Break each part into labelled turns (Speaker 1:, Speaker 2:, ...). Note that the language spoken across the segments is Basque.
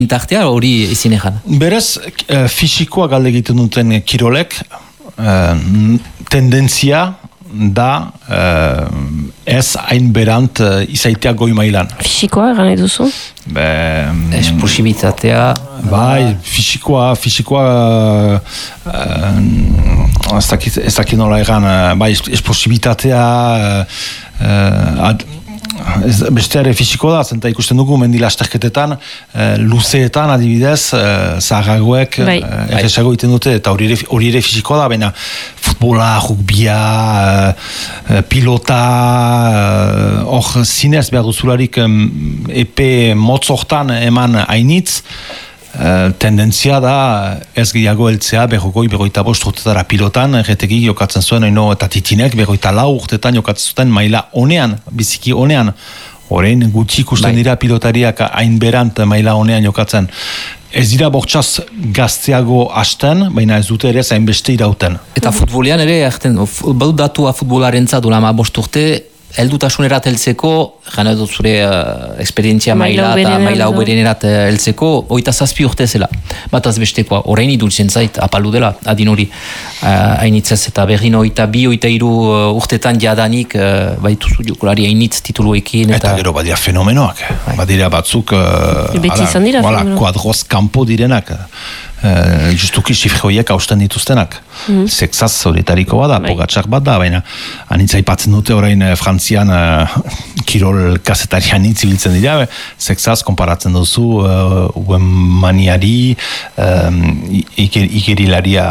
Speaker 1: intartea hori ezin egan.
Speaker 2: Berez, fisikoa galde egiten duten kirolek, tendentzia da ez hain berant izaitea goi mailan.
Speaker 3: Fisikoa egan eduzu?
Speaker 1: Esplosibitatea...
Speaker 2: Bai, fisikoa ez dakit nola egan, bai, esplosibitatea beste ere fisiko da, zenta ikusten dugu mendilasterketetan, luzeetan adibidez, zaharragoek erresago egiten dute, eta hori ere fisiko da, baina futbola, rugbia, pilota, hor zinez behar duzularik epe motzortan eman hainitz, tendentzia da ez gehiago heltzea berroita bost urtetara pilotan, erretegi jokatzen zuen eta titinek berroita lau urtetan jokatzen zuten maila honean, biziki honean. Horein gutxi ikusten dira pilotariak hain berant maila honean jokatzen. Ez dira bortxaz gazteago hasten, baina ez dute ere zain beste irauten.
Speaker 1: Eta futbolean ere, badu datua futbolaren zadula ma bost urte, heldutasunerat heltzeko, gana dut zure esperientzia maila eta maila uberenerat heltzeko, 27 urte zela. Bataz bestekoa, orain idultzen zait, apaldu dela, adin hori hainitzez, eta berrin 22-23 urtetan jadanik baituzu jokolari hainitz tituluekin.
Speaker 2: Eta gero badira fenomenoak, badira batzuk kuadroz kampo direnak. Justuki sifroiek hausten dituztenak. Sexaz horitariko bada, Pogačar bat da, baina anitza ipatzen dute orain Frantzian kirol kazetarian itzibiltzen dira, sexaz konparatzen duzu Uemaniari, ikerilaria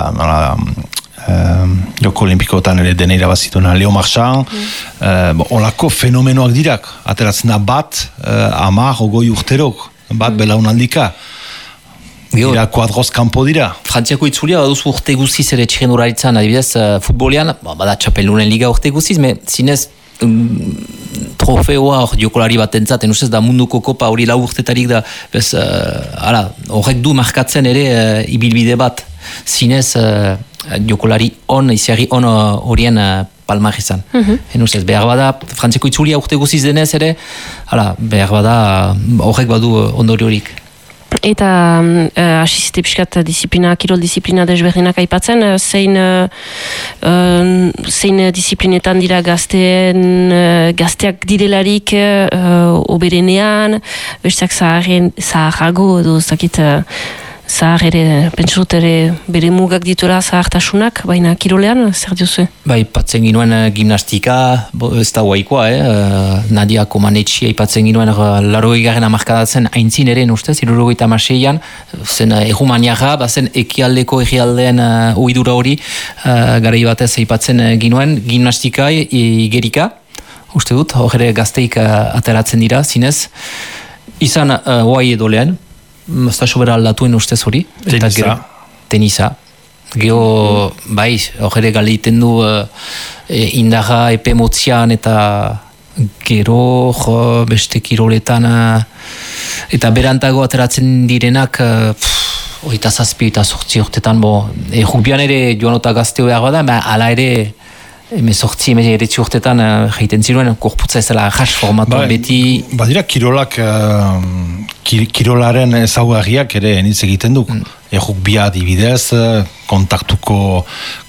Speaker 2: Joko Olimpikoetan ere dena irabazituna Leo Marchand, olako fenomenoak dirak, ateratzen da bat, 10-20 urterok, bat belaunaldika. Dira kuadroz kanpo dira.
Speaker 1: Frantziako itzulia baduzu urte guziz ere txirrendularitzan, adibidez, futbolean, bada txapeldunen liga urte guziz, zinez trofeoa jokolari bat entzaten, ustez da munduko kopa hori lau urtetarik da, horrek du markatzen ere ibilbide bat, zinez jokolari iziarri horien palmarezan. Ustez, behar bada, Frantziako itzulia urte guziz denez ere, behar bada horrek badu ondoriorik.
Speaker 3: Eta asizite piskat kirol disiplina desberdinak aipatzen, zein disiplinetan dira gazteak direlarik oberenean, besteak zaharrago edo zakit zahar ere, pentsut ere bere mugak dituela zahartasunak, baina kirolean, zer diozu?
Speaker 1: Bai, ipatzen ginuen gimnastika, ez da guaikoa, Nadia Comaneci ipatzen ginuen 80. hamarkadatzen aintzin ere, ustez, 76an, zen Errumaniara, bazen ekialdeko egialdeen oidura hori, garai batez ipatzen ginuen gimnastika igerika, uste dut, horre gazteik ateratzen dira, zinez, izan guai edo lehen, ez da sobera aldatuen ustez hori. Tenisa. Gero, bai, horre galeiten du indarra epe motzian eta gero beste kiroletan eta berantago ateratzen direnak 27 eta 8 urtetan rugbian ere joanota gazteo behar bada, ala ere 18 urtetan jaiten ziruen korputza ezela jas formatuan beti.
Speaker 2: Badira kirolak kirolaren ezaugarriak ere enitz egiten du. Errugbia adibidez, kontaktuko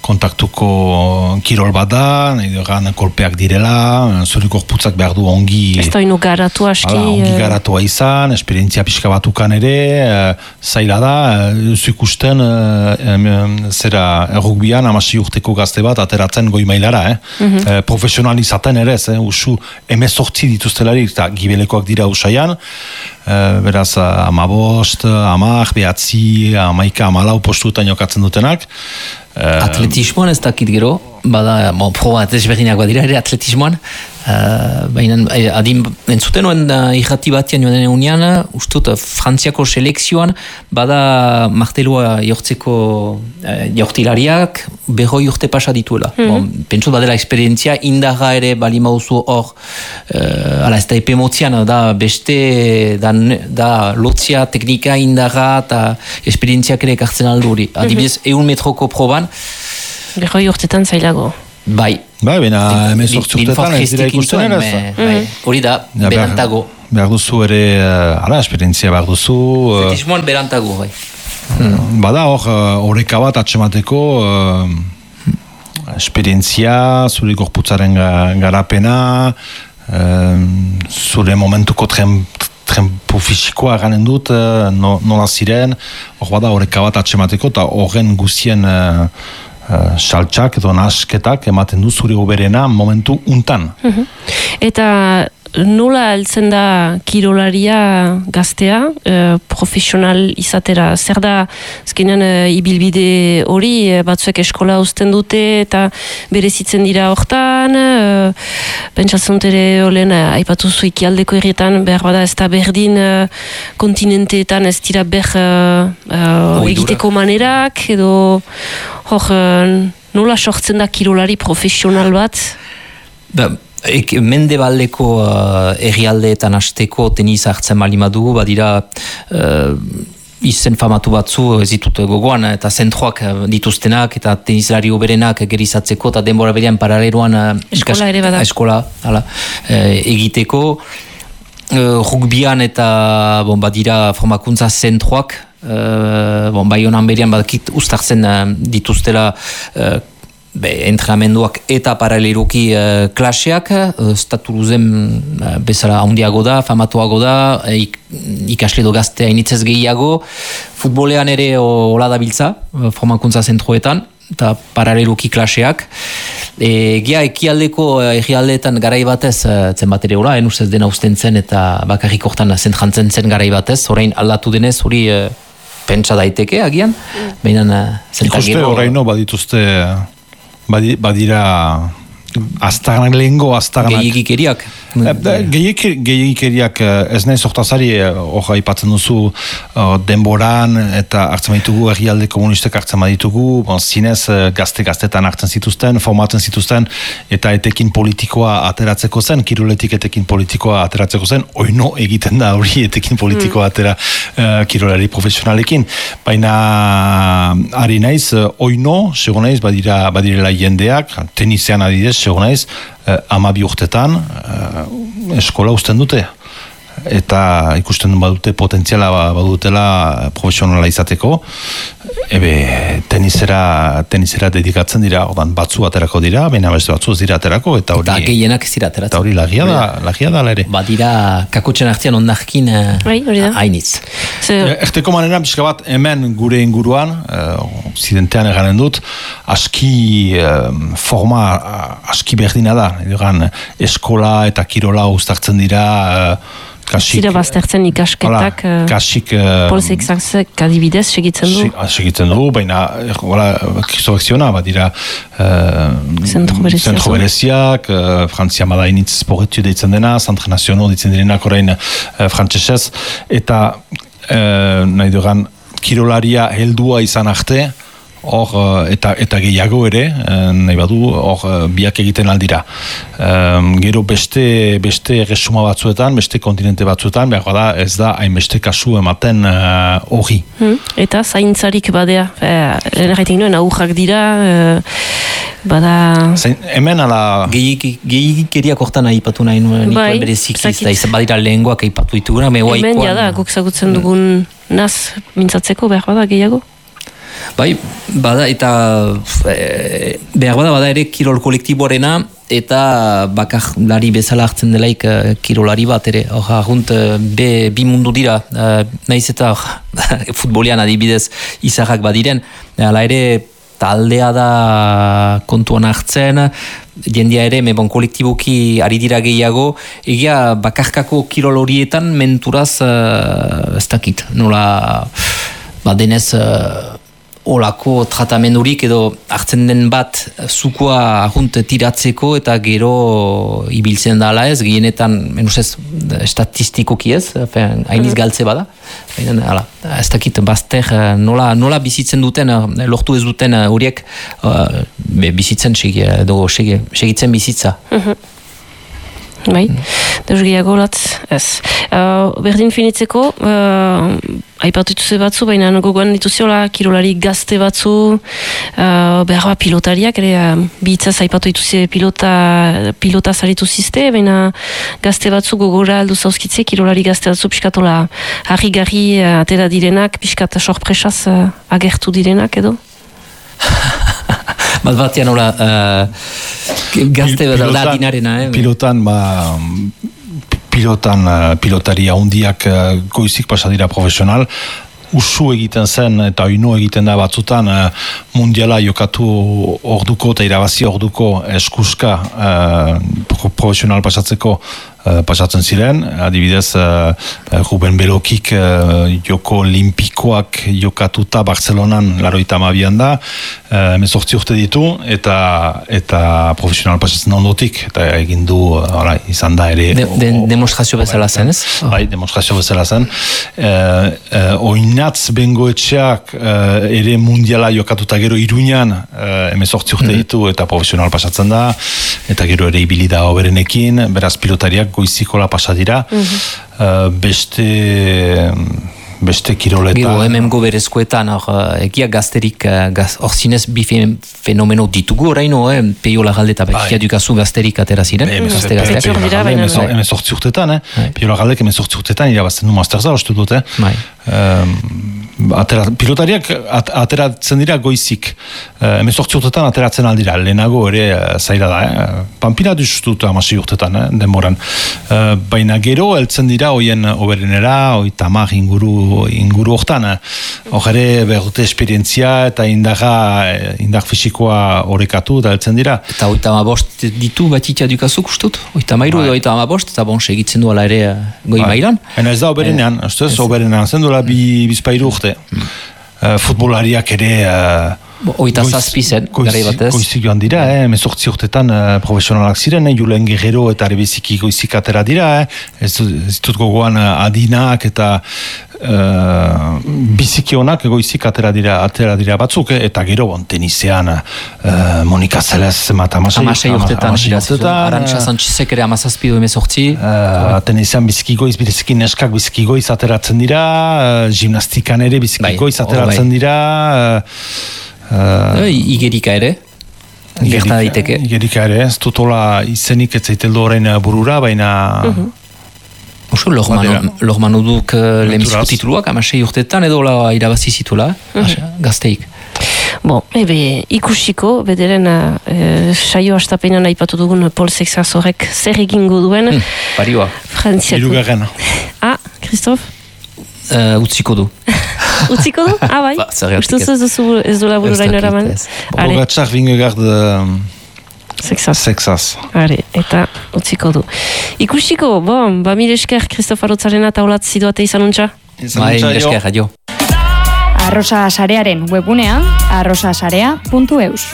Speaker 2: kirol bat da, kolpeak direla, zure korputzak behar du ongi...
Speaker 3: Ez da ino garatu aski...
Speaker 2: Ongi garatua izan, esperientzia pixka batukan ere, zaila da, ikusten zera errugbian 16 urteko gazte bat ateratzen goi mailara, profesionalizaten ere, usu 18 dituztelarik, eta gibelekoak dira usaian, beraz 15, 10, 9, 11, 14 postuetan jokatzen dutenak.
Speaker 1: Atletismoan ez dakit gero, bada, proba desberdinak badira ere atletismoan, baina adin entzuten nuen irrati batian joan egunean, ustut Frantziako selekzioan bada martelua jortzeko jortilariak 20 urte pasa dituela. Pentsut badela esperientzia, indarra ere bali mauzu hor, ez da epe motzian, da beste, da lotzia, teknika, indarra eta esperientziak ere ekartzen aldu hori. Adibidez, 1 metroko proban,
Speaker 3: 20 urtetan zailago.
Speaker 1: Bai.
Speaker 2: Bai, baina hemen sortzurtetan ez dira ikusten eraz.
Speaker 1: Hori da, berantago.
Speaker 2: Behar duzu ere, esperientzia behar duzu.
Speaker 1: Zetismoan berantago, bai.
Speaker 2: Bada horreka bat atxemateko esperientzia, zure gorputzaren garapena, zure momentuko trempo fisikoa ganen dut, nola ziren, bada horreka bat atxemateko, eta horren guztien saltxak edo nasketak ematen du zure goberena momentu untan.
Speaker 3: Eta nola heltzen da kirolaria gaztea, profesional izatera? Zer da, azkenean ibilbide hori, batzuek eskola uzten dute eta berezitzen dira hortan, pentsatzen dut ere olen aipatu zu ikialdeko herrietan, behar bada ez da berdin kontinenteetan ez dira egiteko manerak, edo hor nola sortzen da kirolari profesional bat?
Speaker 1: Mendebaldeko herrialdeetan hasteko tenis hartzen malimadugu, badira izen famatu batzu ez ditut gogoan, eta zentroak dituztenak, eta tenislari oberenak gerizatzeko, eta denbora berean paraleloan eskola egiteko. Rugbian eta badira formakuntza zentroak, bai honan berean badakit ustartzen dituztela entrenamenduak eta paraleloki klaseak, Staturuzen bezala handiago da, famatuago da, ikasle do gaztea initzez gehiago, futbolean ere hola dabiltza, formakuntza zentroetan, eta paraleloki klaseak. Gia ekialdeko egialdeetan garai batez zen bat ere hola, ustez dena usten zen eta bakarrik hortan zentrantzen zen garai batez, orain aldatu denez, hori pentsa daiteke agian, behinan
Speaker 2: ikuste oraino badituzte badira aztarnak lehengo aztarnak
Speaker 1: gehiagikeriak
Speaker 2: gehiagikeriak ez nahi sortazari hor aipatzen duzu denboran eta hartzen baditugu herrialde komunistek hartzen baditugu zinez gaztetan hartzen zituzten, formatzen zituzten eta etekin politikoa ateratzeko zen, kiroletik etekin politikoa ateratzeko zen, oino egiten da hori etekin politikoa atera kirolari profesionalekin, baina ari naiz, oino sego naiz, badirela jendeak tenisean adidez, sego naiz 12 urtetan eskola uzten dute eta ikusten badute potentziala badutela profesionala izateko tenisera dedikatzen dira, batzu aterako dira, baina beste batzu ez dira aterako eta
Speaker 1: gehienak ez dira ateratzen
Speaker 2: eta hori lagia da ere
Speaker 1: badira kakotxen artean ondarkin hainitz
Speaker 2: erteko manera pixka bat hemen gure inguruan zidentean eganen dut aski forma aski berdina da eskola eta kirola uztartzen dira
Speaker 3: zira baztertzen ikasketak polzek zantzek adibidez segitzen du?
Speaker 2: Segitzen du, baina kristorekziona badira zentro bereziak Frantzia bada initz sporretu deitzen dena, Centre Nazional deitzen direnak orain frantsesez eta nahi dugan kirolaria heldua izan arte hor eta gehiago ere nahi badu hor biak egiten aldira gero beste resuma batzuetan, beste kontinente batzuetan behar da ez da hainbeste kasu ematen hori
Speaker 3: eta zaintzarik badea erraitik nuen aurrak dira bada
Speaker 2: hemen ala
Speaker 1: gehiagikeriak hortan aipatu nahi nuen berezik badira lehengoak aipatu dituguna
Speaker 3: hemen jada guk zagutzen dugun naz mintzatzeko behar bada gehiago
Speaker 1: bai, bada eta behar bada ere kirol kolektiboarena eta bakarlari bezala hartzen delaik kirolari bat ere argunt bi mundu dira nahiz eta futbolean adibidez izarrak badiren hala ere taldea da kontuan hartzen jendia ere kolektiboki ari dira gehiago egia bakarkako kirol horietan menturaz ez dakit nola denez olako tratamendurik edo hartzen den bat zukua ahunt tiratzeko eta gero ibiltzen da ala ez, gehienetan menuzez estatistikoki ez, hainiz galtze bada. Ez dakit bazter nola bizitzen duten, lortu ez duten horiek bizitzen segitzen bizitza.
Speaker 3: Bai, deus gehiago latz, ez. Berdin finitzeko, aipatu dituze batzu, baina gogoan dituziola kirolari gazte batzu, behar pilotariak, ere bihitzaz aipatu dituze pilota zaritu zizte, baina gazte batzu gogora aldu zauzkitze, kirolari gazte batzu piskatola harri-garri atera direnak, piskata sorpresaz agertu direnak edo?
Speaker 1: Bat hola gazte da dinarena.
Speaker 2: Pilotaria hundiak goizik pasadira profesional, usu egiten zen eta oinu egiten da batzutan mundiala jokatu orduko eta irabazi orduko eskuska profesional pasatzen ziren, adibidez Ruben Belokik joko olimpikoak jokatuta Barcelonan 82an da, 18 urte ditu eta profesional pasatzen ondotik eta egin du izan da ere
Speaker 1: demonstrazio bezala zen, ez?
Speaker 2: Bai, demonstrazio bezala zen. Oinatz Bengoetxeak ere mundiala jokatuta gero Iruñan 18 urte ditu eta profesional pasatzen da eta gero ere ibili da oberenekin, beraz pilotariak goizikola pasadira, beste kiroletan.
Speaker 1: Gero, hemen goberezkoetan, egia gazterik, hor zinez bi fenomeno ditugu oraino, Peiola Galde eta Bekia dukazu gazterik atera ziren.
Speaker 2: Hemezortzi urtetan, Peiola Galdek 18 urtetan irabazten du masterza, ostu dut, pilotariak ateratzen dira goizik 18 urtetan ateratzen aldira, lehenago ere zaila da, Pampina duztut 16 urtetan denboran, baina gero heltzen dira hoien oberenera, 30 inguru hortan, hor ere behute esperientzia eta indar fisikoa horrekatu da heltzen dira.
Speaker 1: Eta 35 ditu batitia dukazuk ustut? 33 edo 35 eta bon segitzen duela ere goi mailan?
Speaker 2: Ena ez da oberenean, oberenean zen duela bizpairu urte. Futbolariak ere
Speaker 1: oita zazpi zen, gara batez.
Speaker 2: Goizik joan dira, 18 urtetan profesionalak ziren, Julen Guerrero eta rebeziki goizik atera dira, ez ditut gogoan adinak eta biziki honak goizik atera dira batzuk, eta gero tenisean Monika Zelez
Speaker 1: amasei urtetan, Arantxa Sanchizek ere 17 18.
Speaker 2: Tenisean biziki neskak biziki goiz ateratzen dira, gimnastikan ere biziki goiz ateratzen dira,
Speaker 1: Igerika ere? Gerta daiteke?
Speaker 2: Igerika ere, ez dutola izenik ez zaiteldu horrein burura, baina...
Speaker 1: Oso, Lorman uduk lehenbiziko tituluak, 16 urtetan edo irabazi zitula, gazteik.
Speaker 3: Bon, ikusiko, bederen saio hastapenan aipatu dugun Paul Sexas-horrek zer egingo duen.
Speaker 1: Parioa.
Speaker 2: Hirugarren.
Speaker 3: Christophe?
Speaker 1: Utziko du.
Speaker 3: Utziko du? Bai. Ustuz ez du laburain eraman.
Speaker 2: Bogatxak Vingegaard Sexas.
Speaker 3: Eta utziko du. Ikusiko, mire esker Christophe Arotzarena taulat ziduate izan untxa?
Speaker 1: Mire esker, adio.
Speaker 4: Arrosa Sarearen webunean arrosasarea.eus.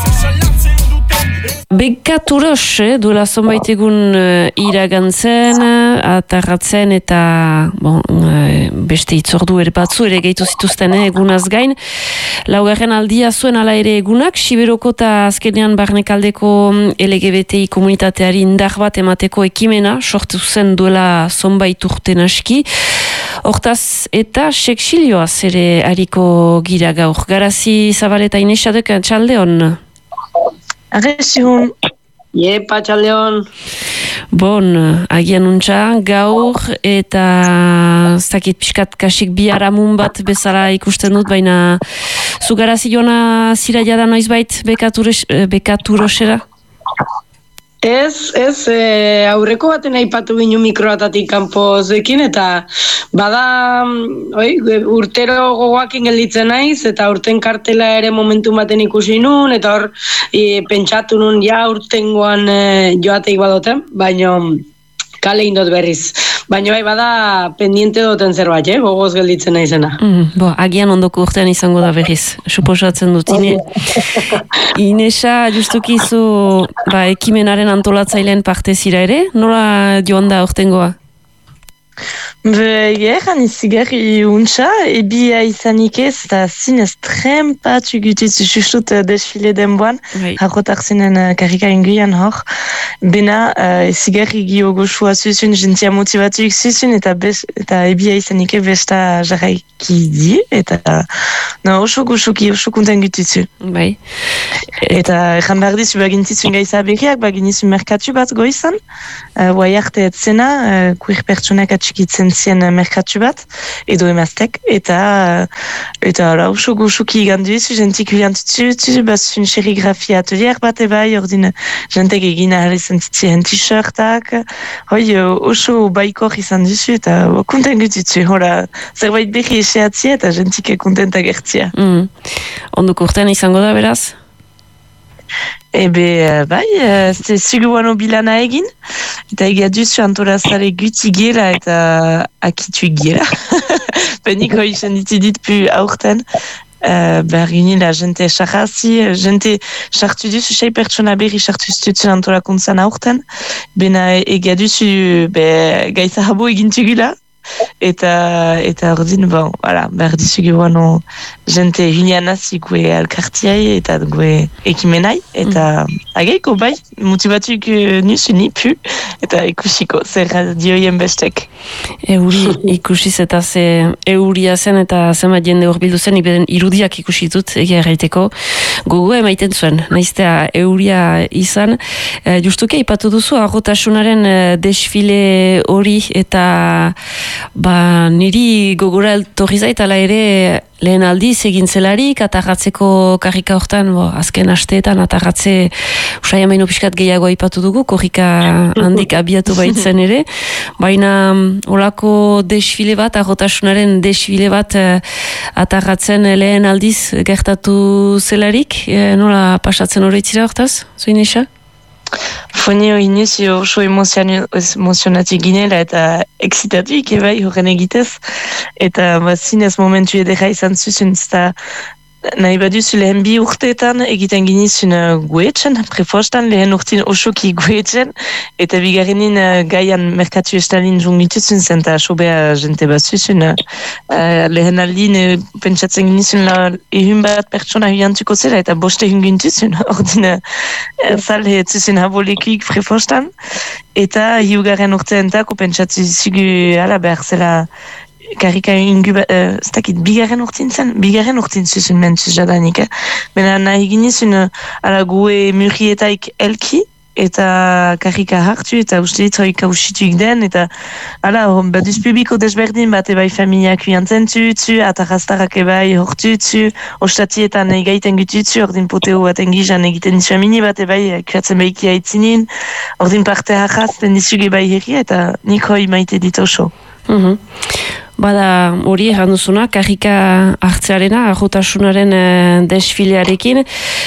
Speaker 3: Bekaturos, duela zonbait egun iragantzen, atarratzen eta beste itzordu ere batzu ere gehitu zituzten egunaz gain. Laugarren aldia zuen ala ere egunak, Siberoko eta azkenean barnekaldeko LGBTI komunitateari indar bat emateko ekimena, sortu zen duela zonbait urten aski. Hortaz eta seksilioaz ere hariko gira gaur. Garazi Zabaleta Inesadek txaldeon.
Speaker 5: Agesiun. Iepa, txaldeon.
Speaker 3: Bon, agian untxa, gaur eta zakit pixkat kasik biharamun bat bezala ikusten dut, baina zugarazi joana zira jada noizbait bekaturosera?
Speaker 5: Ez, aurreko baten aipatu ginu mikroatatik kanpozekin eta bada urtero gogoakin gelditzen naiz eta urten kartela ere momentu baten ikusi nun eta hor pentsatu nun urtengoan joateik badoten, baina kale indot berriz. Baina bada pendiente duten zerbait, gogoz gelditzen naizena.
Speaker 3: Agian ondoko urtean izango da berriz, suposatzen dut. Inesa, justuki zu ekimenaren antolatzaileen parte zira ere? Nola joan da urtengoa?
Speaker 6: Egan izigarri untxa, ebia izanik ez, eta zinez trempatu gutitzu justut desfile denboan, harrotak zinen karrika inguian hor, bena izigarri gio goxua zuzun, jentia motivatuik zuzun, eta ebia izanik besta jarraiki di, eta oso goxuki, oso konten gutitzu.
Speaker 3: Bai.
Speaker 6: Eta egan behar dizu bagintizun gaiza berriak, baginizu merkatu bat goizan, guai arte etzena, kuir pertsonak atxikitzen zien merkatu bat, edo emaztek, eta oso goxuki iganduizu, jentik huliantutzu, bazun serigrafia atelier bat ebai, ordin jentek egin ahal izan zitzien t-shirtak, oso baikor izan duzu, eta konten gutitzu, zerbait berri eseatzia, eta jentik kontenta gertzia.
Speaker 3: Onduko urtean izango da, beraz?
Speaker 6: Bai, zuguano bilana egin, eta egia duzu antolazare guti gela eta akitu gela. Penik hoi senditu dit pu aurten, behar ginila jente sarrazi, jente sartu duzu, 6 pertsona berri sartu zutuen antolakuntzan aurten, bena egia duzu gaiza habo egintu gila, eta ordin, behar dizugu guano jente hunianazi gue alkartiai eta gue ekimenai, eta ageiko bai, motivatuk nusu nipu, eta ikusiko, zer radioien bestek.
Speaker 3: Euri ikusiz eta ze euria zen eta zenbat jende horbildu zen, iberen irudiak ikusitut, egia erraiteko, gogo emaiten zuen, naiztea euria izan. Justuke, ipatu duzu, arrotasunaren desfile hori, eta niri gogora torri zait, ala ere lehen aldiz egin zelarik, atarratzeko karrika hortan, azken asteetan atarratze usai amaino pixkat gehiago aipatu dugu, korrika handik abiatu baitzen ere, baina olako desfile bat, arrotasunaren desfile bat atarratzen lehen aldiz gertatu zelarik, nola pasatzen horretzira hortaz, zuin isa?
Speaker 6: Fonio inez oso emozionatik ginela eta excitatuik ebai horren egitez, eta zinez momentu edera izan zuzun, eta nahi baduzu lehen 2 urteetan egiten ginizun guetzen, prefostan lehen urtin osoki guetzen, eta bigarrenin gaian merkatu estalin jungituzun zen, eta sobea jente bat zuzun. Lehen aldin pentsatzen ginizun ehun bat pertsona huiantuko zela, eta boste hungintuzun, ordin zale zuzun habolekuik prefostan, eta hiugarren urteentako pentsatzen zugu ala behar zela karrika ez dakit, bigarren urtin zuzun mentzuz jadanik, Bena nahi ginizun ala gue murrietaik elki, eta karrika hartu, eta uste ditroik kausituik den, eta ala, baduz publiko desberdin, bat ebai familiak huiantzen tutsu, atarraztarak ebai hortutsu, ostatietan egaiten gututsu, ordin poteo baten gizan egiten nizu amini, bat ebai kuatzen behiki haitzinin, ordin parte harrazten nizuge bai herri, eta nik hoi maite dit oso.
Speaker 3: Bada hori erranduzuna, karrika hartzearena, arrotasunaren desfilearekin.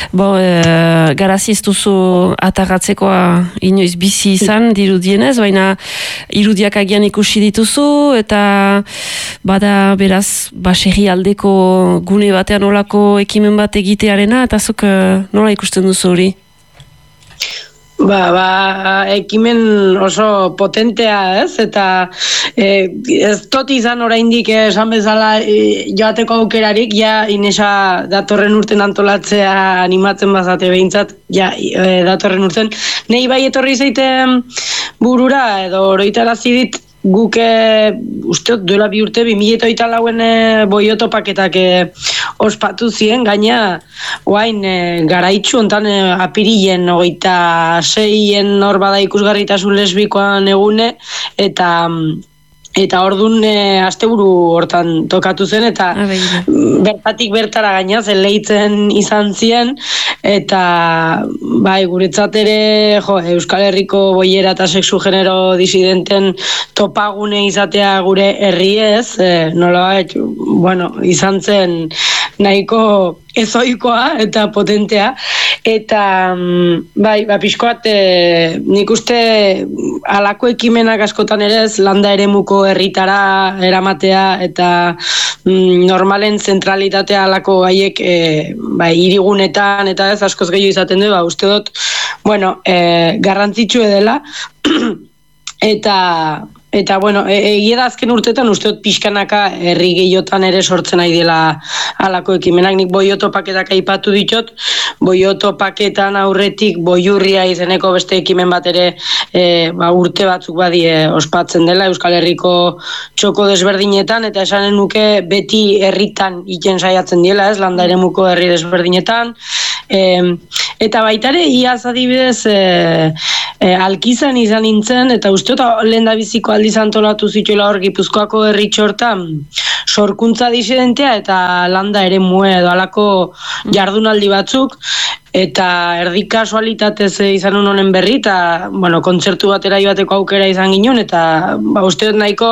Speaker 3: Garazi ez duzu atarratzekoa inoiz bizi izan dirudienez, baina irudiak agian ikusi dituzu, eta bada beraz baserri aldeko gune batean olako ekimen bat egitearena, eta zuk nola ikusten duzu hori?
Speaker 5: Ekimen oso potentea, ez? Eta ez tot izan oraindik esan bezala joateko aukerarik, Inesa datorren urten antolatzea animatzen bazate behintzat, datorren urten. Nei bai etorri zeiten burura, edo oroitarazi dit, guk usteot duela 2 urte 2024 boiotopaketak ospatu ziren, gaina oain garaitxu ontan apirilen 26en hor bada ikusgarritasun lesbikoan egune, eta ordun asteburu hortan tokatu zen, eta bertatik bertara gaina leitzen izan zien, eta guretzat ere Euskal Herriko boiera eta sexu genero disidenten topagune izatea gure herriez, nolabait, izan zen nahiko ezoikoa eta potentea, eta pixkoat nik uste alako ekimenak askotan ere ez landa eremuko herritara eramatea, eta normalen zentralitatea alako gaiek hirigunetan eta ez askoz gehiago izaten du, uste dut garrantzitsu edela, eta Eta, bueno, egia da azken urtetan usteot pixkanaka herri gehiotan ere sortzen ari dela halako ekimenak. Nik boioto paketak aipatu ditut, boioto paketan aurretik boiurria izeneko beste ekimen bat ere urte batzuk badie ospatzen dela Euskal Herriko txoko desberdinetan, eta esanen nuke beti herritan iten saiatzen diela, landa eremuko herri desberdinetan. Eta baitare, iaz adibidez Alkizan izan nintzen, eta usteot lehen da biziko aldiz antolatu zituela hor Gipuzkoako herri txortan sorkuntza disidentea eta landa ere edo alako jardunaldi batzuk, eta erdi kasualitatez izan honen berri, eta bueno, kontzertu batera joateko aukera izan ginen, eta usteot nahiko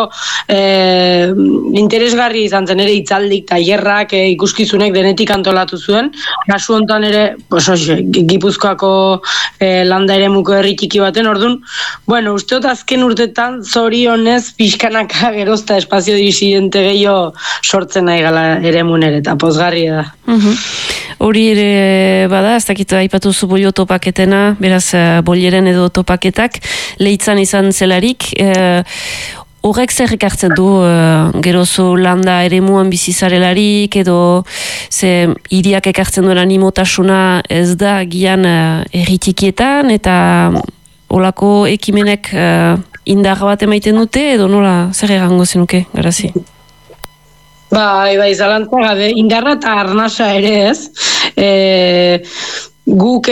Speaker 5: interesgarri izan zen ere hitzaldik, tailerrak, ikuskizunek denetik antolatu zuen. Kasu hontan ere, Gipuzkoako landa eremuko herri txiki baten, ordun, bueno, usteot azken urtetan zorionez pixkanaka gerozta espazio disidente gehiago sortzen nahi gala eremun ere, eta pozgarria da.
Speaker 3: Hori ere bada, ez dakit aipatu zu boio topaketena, beraz bolleren edo topaketak, Leitzan izan zelarik, horrek zer ekartzen du gerozu landa eremuan bizizarelarik, edo ze hiriak ekartzen duen animotasuna ez da gian erritikietan, eta olako ekimenek indar bat emaiten dute, edo nola zer egango zenuke, Garazi?
Speaker 5: Bai, zalantza gabe, indarra eta arnasa ere ez. Guk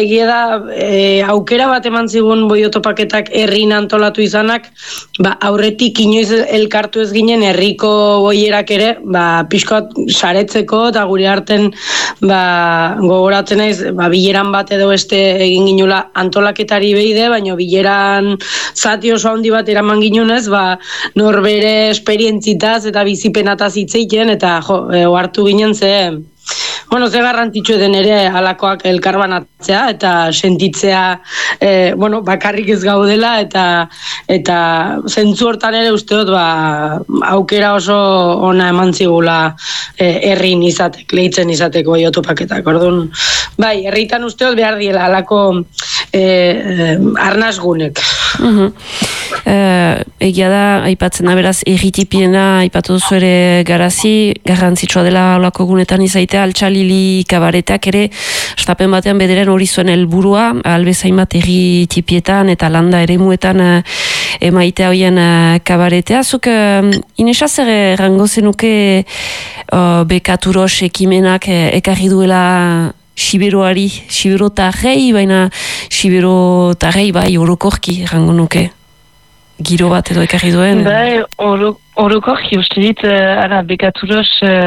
Speaker 5: aukera bat eman zigun boiotopaketak herrin antolatu izanak, aurretik inoiz elkartu ez ginen herriko boierak ere, pixkoat saretzeko, eta gure arten gogoratzen naiz, bileran bat edo beste egin ginula antolaketari behide, baina bileran zati oso handi bat eraman ginunez, norbere esperientzitaz eta bizipenataz hitzeiten, eta hartu ginen ze garrantzitsu den ere halakoak elkarbanatzea eta sentitzea bakarrik ez gaudela, eta zentzu hortan ere usteot aukera oso ona eman zigula herrin izatek, Leitzen izateko boiotopaketak. Orduan, bai, herritan usteot behar diela halako arnasgunek.
Speaker 3: Egia da, aipatzen da beraz erritipiena aipatu duzu ere Garazi, garrantzitsua dela olako gunetan izaitea, altxalili kabaretak ere estapen batean bederen hori zuen helburua, albezain bat erritipietan eta landa eremuetan emaitea hoien kabaretea. Zuk Inesa zer errango zenuke Bekaturos ekimenak ekarri duela Siberoari, Siberotarrei, baina Siberotarrei orokorki errango nuke? Giro bat edo ekarri duen?
Speaker 6: Bai, orokorki uste dit, Bekaturos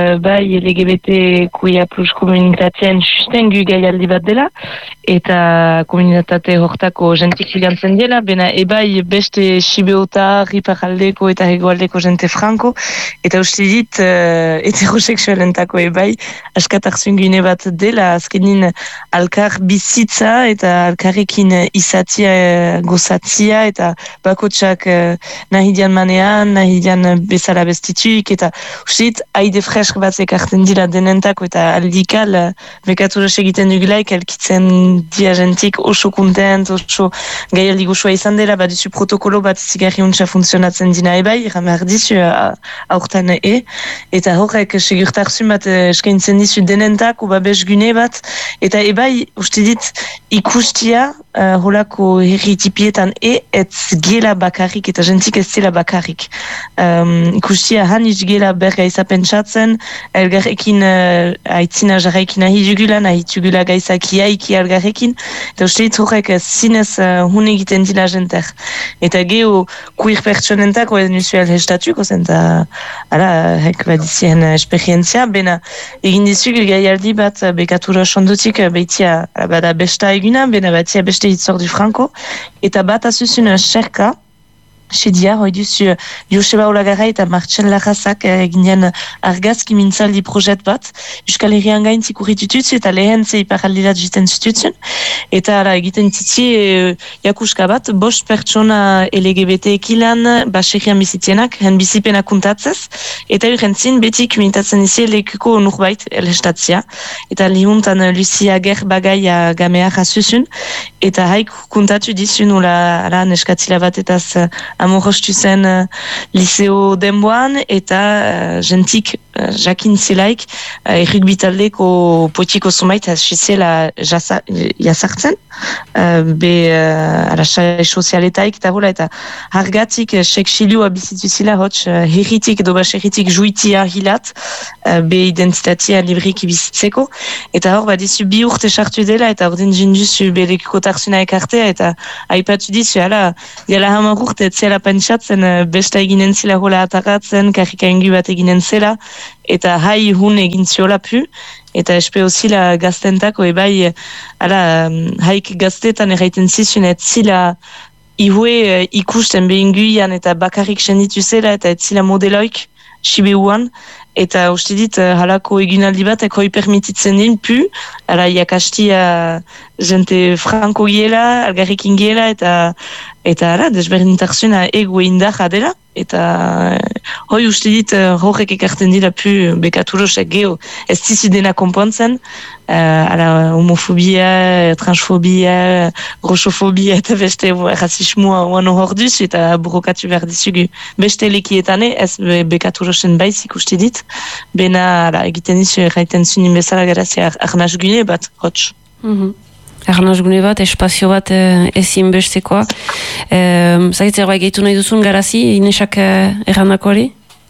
Speaker 6: LGBTQIA+ komunitatean sustengu gaialdi bat dela, eta komunitate hortako jentik filantzen dela, bena ebai beste Siberotar, iparaldeko eta hegoaldeko jente franko, eta uste dit heterosexualentako ebai askatarzun gune bat dela, azkenin alkar bizitza eta alkarrekin izatia gozatzia, eta bakotsak nahidian manean, nahidian bezala bestituik, eta usit, haide fresk bat ekartzen dira denentako, eta aldikal Bekaturos egiten dugulaik, elkitzen dia jentik oso kontent, oso gaialdi gozoa izan dela, badizu protokolo bat zigarri untsa funtzionatzen dina ebai, behar dizu aurten eta horrek segurtarzun bat eskaintzen dizu denentako babesgune bat, eta ebai, uste dit, ikustia holako herritipietan ez gela bakarrik, eta jentik ez zela bakarrik. Ikustia hanitz gela bergaiza pentsatzen, elgarrekin aitzina jarraikin nahi dugula, nahi dugula gaizak iaiki elgarrekin, eta uste dit horrek zinez hun egiten dila jenter. Eta geho queer pertsonentako ez nuzuel hestatuko zen, eta hek badizien esperientzia, bena egin dizug gaialdi bat Bekaturos ondutik beitia bada besta eguna, bena batia beste hitzordu franko, eta bat azuzun xerka, Sedia, hoi duzu Joseba Olagarra eta Martxen Larrazak eginen argazki mintzaldi projet bat, Euskal Herrian gaintzik urritututzu eta lehen ze iparaldirat jiten zututzen, eta egiten titi jakuska bat, 5 pertsona LGBT ekilan baserrian bizitienak, hen bizipena kuntatzez, eta urrentzin beti komunitatzen izi lekuko nurbait elhestatzia, eta lihuntan Lucia Ger bagaia gamea jasuzun, eta haik kuntatu dizun ula neskatzila bat etaz amorostu zen liceo denboan, eta jentik jakin zelaik errugbi taldeko potiko zumait hasi zela jazartzen, arasai sozialetaik eta hola, eta hargatik seksilioa bizitu zila hotz herritik edo baserritik juitia hilat be identitatea libriki bizitzeko, eta hor badizu 2 urte sartu dela, eta ordin jinduzu berekiko tarzuna ekartea, eta aipatu dizu, diala 10 urte etzela pentsatzen besta eginen zela hola ataratzen, karrika ingu bat eginen zela, eta hai hun egin ziola pu, eta espeo zila gaztentako, ebai haik gaztetan erraiten zizun, et zila ihue ikusten behinguian eta bakarrik senditu zela, eta et zila modeloik sibeuan, eta uste dit halako egunaldi bat ekoi permititzen din pu, jakastia jente franko giela, algarrikin giela, eta desberdintarzuna ego indarra dela, eta hoi uste dit horrek ekarten dira pu bekaturosek geho ez dizu dena konpontzen, homofobia, transfobia, roxofobia eta beste rasismoa oan hor duz, eta burokatu behar dizugu beste lekietane, ez bekaturosen baizik uste dit, bena egiten dizu erraiten zunin bezala garazia arnaz gune bat, hotz.
Speaker 3: Arnaz gune bat, espazio bat ezin bestekoa. Zagitzer bai gehitu nahi duzun garazi, Inesak errandako hori?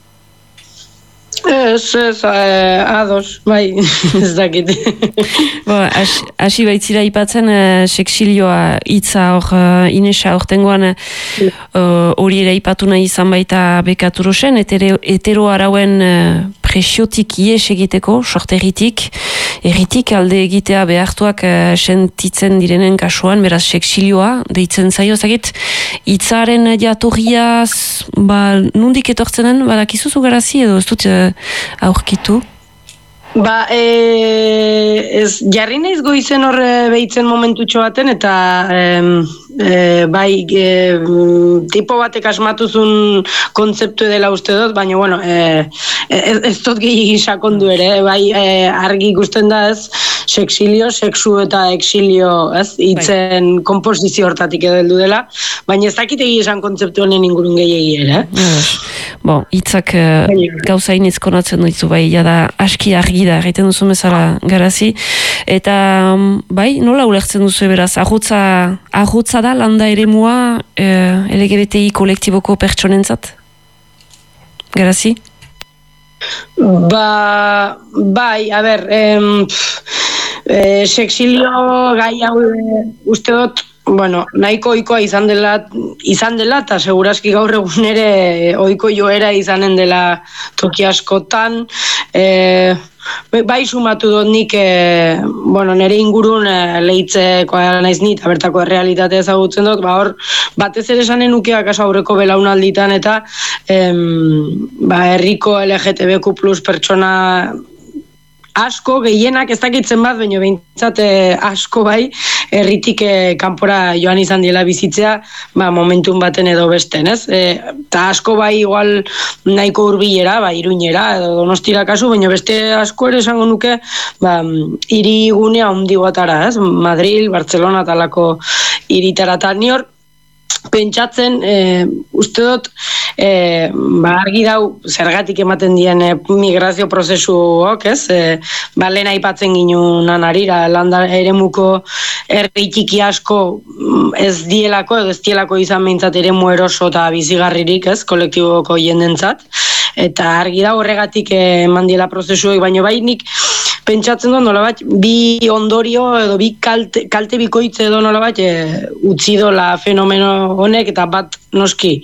Speaker 5: Ez, ados, bai, ez dakit.
Speaker 3: Hasi baitzira ipatzen, seksilioa hitza hor Inesa hortengoan hori ere ipatu nahi izan baita Bekaturosen, hetero arauen presiotik ies egiteko, sorte erritik alde egitea behartuak sentitzen direnen kasuan, beraz seksilioa deitzen zaio, zagit, hitzaren jatorriaz, nundik etortzen den, badakizuzu garazi edo ez dut aurkitu?
Speaker 5: Ez jarri naiz goizen horre behitzen momentutxo baten, eta tipo batek asmatuzun kontzeptu dela uste dut, baina bueno, ez dut gehi sakondu ere, argi ikusten da ez, seksilio, seksu eta exilio, ez, hitzen komposizio hortatik edo heldu dela, baina ez dakit egi esan kontzeptu honen ingurun gehiagi ere.
Speaker 3: Hitzak gauzain ezkonatzen ditu, jada aski argi da, egiten duzu bezala garazi, eta nola ulertzen duzu beraz, ahotza da landa eremua LGBTI kolektiboko pertsonentzat? Garazi? Seksilio gai hau uste dut, nahiko ohikoa izan dela, eta segurazki gaur egun ere ohiko joera izanen dela toki askotan, sumatu dut nik, nire ingurun lehitzeko naiz ni, eta bertako errealitatea ezagutzen dut, hor, batez ere esanen nukeak aso aurreko belaunalditan, eta herriko LGTBQ plus pertsona asko, gehienak ez dakitzen bat, baina behintzat asko herritik kanpora joan izan diela bizitzea, momentun baten edo besten, ez? Eta asko igual nahiko hurbilera, Iruñera edo Donostira kasu, baina beste asko ere esango nuke, hirigunea handigoatara, ez? Madril, Bartzelona talako hiritara, eta ni hor pentsatzen, uste dut, argi dau zergatik ematen dien migrazio prozesuok, ez? Lehen aipatzen ginunan arira, landa eremuko herri txiki asko ez dielako, edo ez dielako izan behintzat eremu eroso eta bizigarririk, ez? Kolektiboko jendentzat, eta argi dau horregatik eman diela prozesuok, baina nik pentsatzen dut nolabait, bi ondorio edo bi kalte bikoitze edo nolabait utzi dola fenomeno honek, eta bat noski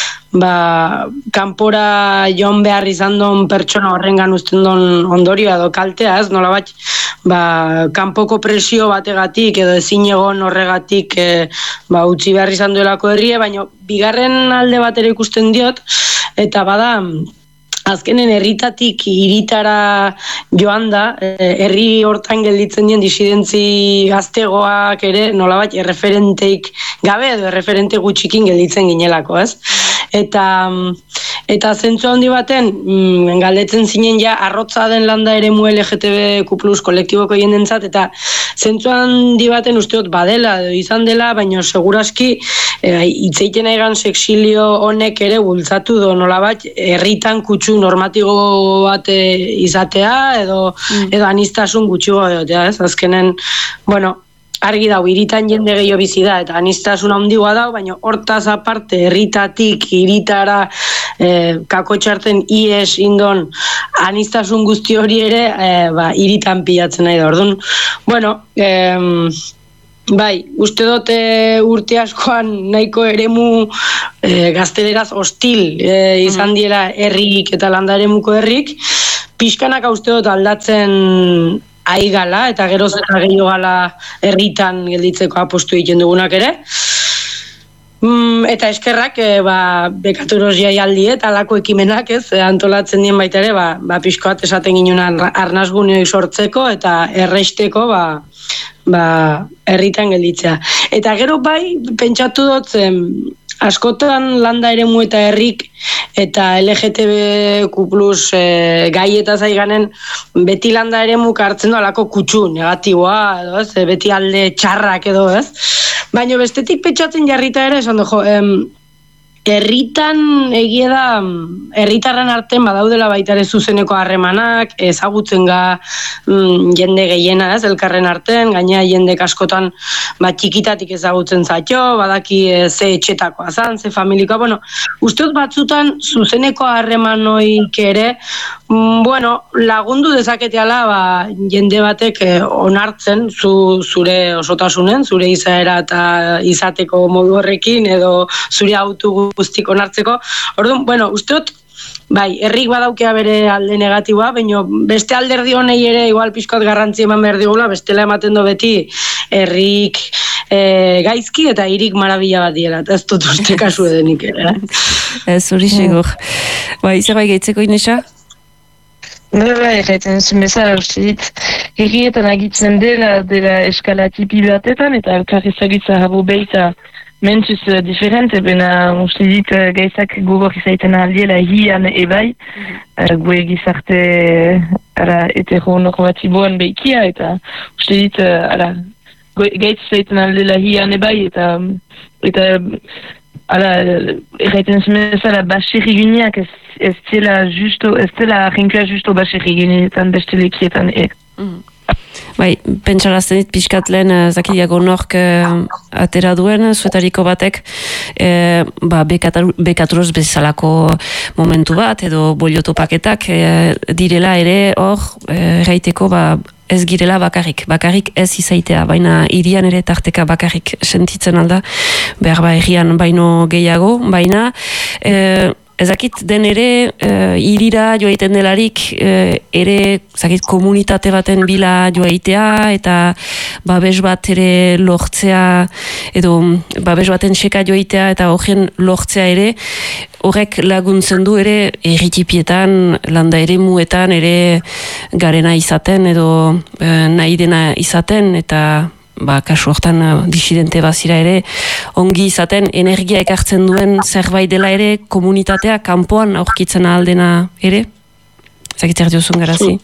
Speaker 3: kanpora joan behar izan don pertsona horrengan uzten don ondorioa edo kaltea, ez nolabait kanpoko presio bategatik edo ezin egon horregatik utzi behar izan duelako herria, baina bigarren alde bat ere ikusten diot, eta azkenen herritatik hiritara joan da, herri hortan gelditzen dien disidentzi gaztegoak ere nolabait erreferenteik gabe edo erreferente gutxikin gelditzen ginelako, ez? Eta
Speaker 5: Eta zentzu handi baten, galdetzen zinen ja, arrotza den landa ere mu LGTBQ+ kolektiboko jendentzat, eta zentzu handi baten usteot badela, izan dela, baina seguraski hitzeiten egan sexilio honek ere bultzatu do nolabait herritan kutsu normatibo bat izatea edo anistasun gutxiago egotea, ez? Azkenen, bueno, argi dau, hiritan jende gehiago bizi da, eta anistasun handigoa dau, baina hortaz aparte, herritatik, hiritara, kakotxarten ies indon anistasun guzti hori ere, hiritan pilatzen nahi da. Orduan, bueno, bai, uste dute urte askoan nahiko eremu gazteleraz hostil izan diela herrik eta landa eremuko herrik, pixkanaka uste dut aldatzen aigala, eta geroz eta gehiago gala herritan gelditzeko apostu egiten dugunak ere. Eta eskerrak bekaturoz jaialdi eta alako ekimenak antolatzen dien baita ere, pixko bat esaten ginen arnazguneoi sortzeko eta erreisteko herritan gelditzea. Eta gero bai, pentsatu dut askotan landa eremu eta herrik eta LGTBQ+ gaieta zaiganen beti landa eremuk hartzen du alako kutsu negatiboa, edo ez, beti alde txarrak edo ez. Baina bestetik pentsatzen jarrita ere, esan dugu, herritan egia da, herritarren artean badaudela baita ere zuzeneko harremanak, ezagutzen jende gehiena ez, elkarren artean, gaina jendek askotan txikitatik ezagutzen zaitxo, badaki ze etxetakoa zan, ze familikoa, bueno, usteot batzutan zuzeneko harremanoik ere, bueno, lagundu dezaketeala jende batek onartzen zure osotasunen, zure izaera eta izateko modu horrekin, edo zure autu guztik onartzeko. Orduan, bueno, usteot, bai, herrik badaukea bere alde negatiboa, baina beste alderdi honei ere igual pixkoat garrantzi eman behar digula, bestela ematen do beti herrik gaizki eta hirik marabila bat diela, eta ez dut uste kasu edenik ere.
Speaker 3: Ez hori segur. Bai, zerbait gaitzeko Inesa?
Speaker 6: Bai, egiten zuen bezala, uste dit, herrietan agitzen dela eskala tipi batetan, eta elkarrizagitza habo beita mentuz diferente, bena uste dit gaizak gogor izaiten aldiela hian ebai, gue gizarte heteronormatiboan behikia, eta uste dit gaitz izaiten aldiela hian ebai, eta erraiten zumezala baserri gineak ez dela jinkua justo baserri gineetan beste lekietan
Speaker 3: Bai, pentsarazten dit pixkat lehen zakidiago nork atera duen, zuetariko batek bekaturoz bezalako momentu bat, edo boliotopaketak direla ere hor erraiteko ez girela bakarrik ez izaitea, baina hirian ere tarteka bakarrik sentitzen alda, behar hirian baino gehiago, baina ezakit den ere hirira joaiten delarik ere zakit komunitate baten bila joaitea eta babes bat ere lortzea edo babes baten seka joaitea eta horren lortzea ere horrek laguntzen du ere erritipietan, landa ere muetan ere garena izaten edo nahi dena izaten eta kasu hortan disidente bazira ere ongi izaten energia ekartzen duen zerbait dela ere komunitatea kanpoan aurkitzen ahaldena ere? Zakitzer diozun garazi?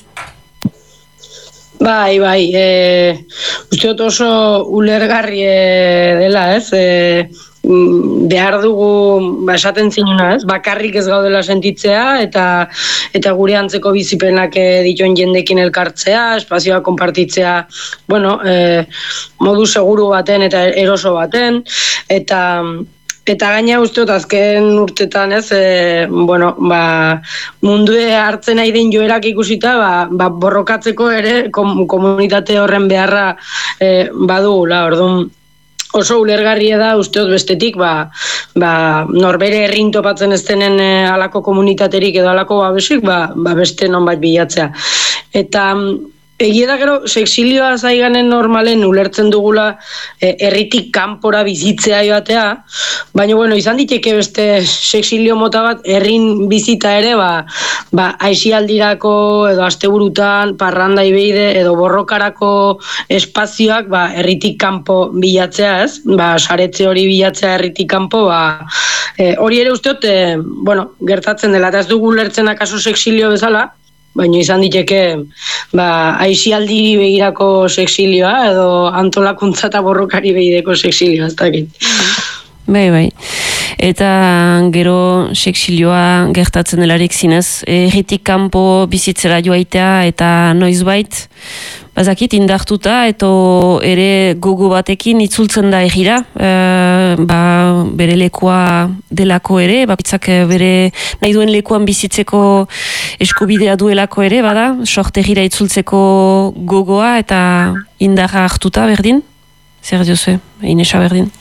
Speaker 5: Bai, usteot oso ulergarri dela, ez? Behar dugu esaten zinuna, ez? Bakarrik ez gaudela sentitzea eta gure antzeko bizipenak dituen jendekin elkartzea, espazioa konpartitzea, bueno, modu seguru baten eta eroso baten, eta gaina usteot azken urtetan, ez, bueno, mundue hartzen nahi den joerak ikusita, borrokatzeko ere komunitate horren beharra badugula, orduan oso ulergarria da usteot bestetik norbere herrin topatzen ez denen alako komunitaterik edo alako babesik beste nonbait bilatzea. Eta Egia da gero, sexilioa zaiganen normalen ulertzen dugula herritik kanpora bizitzea joatea, baina bueno, izan diteke beste sexilio mota bat, herrin bizita ere, aisialdirako edo asteburutan, parranda ibeide edo borrokarako espazioak herritik kanpo bilatzea, ez? Saretze hori bilatzea herritik kanpo, hori ere usteot, gertatzen dela, eta ez dugu ulertzen akaso sexilio bezala, baina izan diteke aisialdi begirako sexilioa edo antolakuntza eta borrokari begireko sexilioa, ez dakit.
Speaker 3: Bai. Eta gero sexilioa gertatzen delarik zinez, herritik kanpo bizitzera joaitea eta noizbait, bazakit indartuta eta ere gogo batekin itzultzen da egira, bere lekua delako ere, bakitzak bere nahi duen lekuan bizitzeko eskubidea duelako ere, bada, sorte egira itzultzeko gogoa eta indarra hartuta berdin? Zer diozue, Inesa berdin?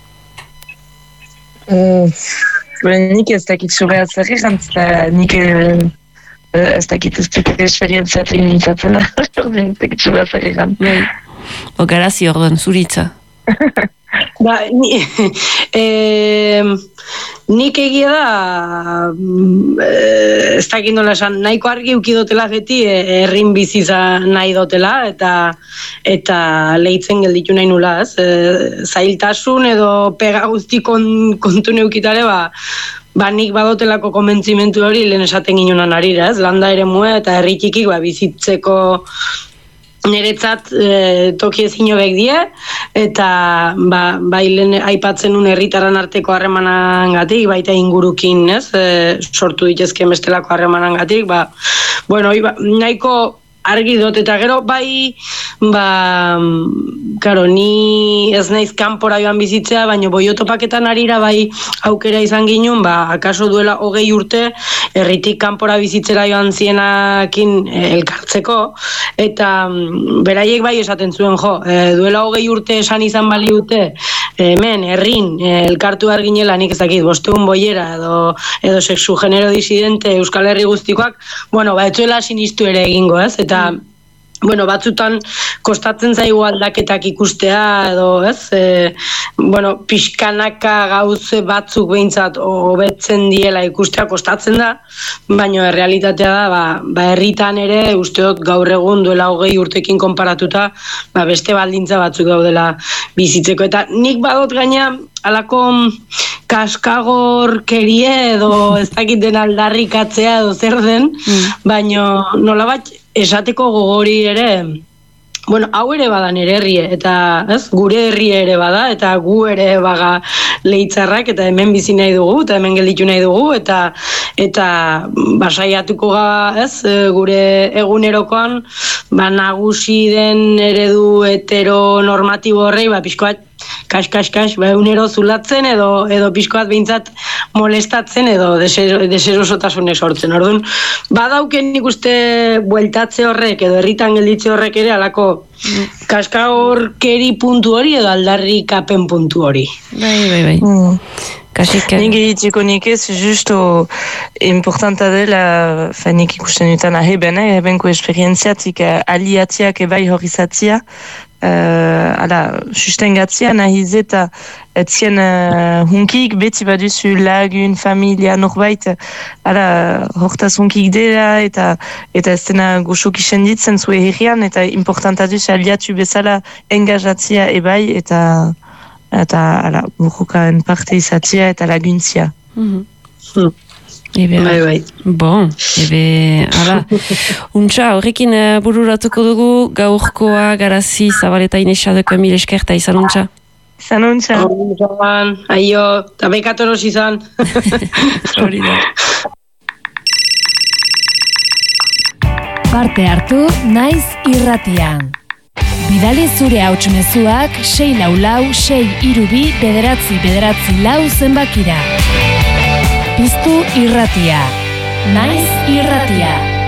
Speaker 6: Nik ez dakit zure atzerri jantzta, nik ez dakit ez dut esperientziatzen nintzatzen, ez dakit zure atzerri jantzta.
Speaker 3: Garazi orduan, zuritza.
Speaker 5: Nik egia da ez dakit nola esan, nahiko argi ukidotela beti herrin biziza nahi dotela eta lehitzen gelditu nahi nula, zailtasun edo pega guzti kontu neukitare nik badotelako konbentzimentu hori lehen esaten ginonan arira, landa ere mua eta herritikik bizitzeko niretzat toki ezin hobek die, eta lehen aipatzen un herritaran arteko harremanangatik, baita ingurukin, sortu ditezken bestelako harremanangatik, nahiko argi dut, eta gero ni ez naiz kanpora joan bizitzea, baina boiotopaketan arira aukera izan ginen, akaso duela 20 urte, herritik kanpora bizitzera joan zienakin elkartzeko, eta beraiek esaten zuen, duela 20 urte esan izan baliute, hemen, herrin, elkartu arginela, nik ezakit, 500 boiera, edo sexu genero disidente Euskal Herri guztikoak, etzuela sinistu ere egingo, ez? Eta, batzutan kostatzen zaigu aldaketak ikustea, edo, pixkanaka gauze batzuk behintzat hobetzen diela ikustea kostatzen da, baina realitatea da, herritan ere, usteot gaur egun duela 20 urtekin konparatuta, beste baldintza batzuk daudela bizitzeko. Eta nik badot gaina, alako kaskagorkerie edo ez dakit den aldarrikatzea edo zer den, baina nolabat esateko gogori ere, hau ere bada nire herrie, eta gure herrie ere bada, eta gu ere baga leitzarrak, eta hemen bizi nahi dugu, eta hemen gelditu nahi dugu, eta basaiatuko gure egunerokoan, nagusi den eredu heteronormatibo horrei, pixkoat, kas, unero zulatzen edo pixkoat behintzat molestatzen edo deserosotasunek sortzen. Orduan, badauken nik uste bueltatze horrek edo herritan gelditze horrek ere alako kaskagorkeri puntu hori edo aldarrikapen puntu hori.
Speaker 3: Bai.
Speaker 6: Nik egitzeko nik ez, justo importanta dela, nik ikusten dutan ahebenko esperientziatik aliatziak ebai horizatzia, sustengatzia nahiz eta etzien hunkik beti baduzu lagun, familia, norbait hortaz hunkik dela eta ez dena goxok isenditzen zue herrian eta importanta duzu aliatu bezala engajatzia ebai eta burrukaren parte izatzia eta laguntzia.
Speaker 5: Bai.
Speaker 3: Bon, untxa, horrekin bururatuko dugu gaurkoa Garazi Zabaleta Inesa deko mil eskerta izan untxa.
Speaker 6: Izan untxa.
Speaker 5: Aio, eta bekatoros izan.
Speaker 3: Hori da.
Speaker 4: Parte hartu naiz irratian. Bidali zure hautsmezuak 644-632-944 zenbakira. Piztu irratia. Naiz irratia.